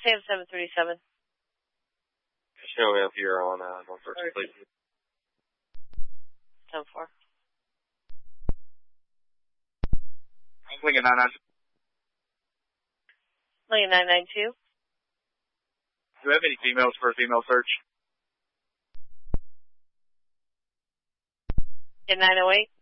Sam 737. Show me up here on Northwest, please. 10-4. Lincoln 992. Lincoln 992. Do you have any females for a female search? Get 908.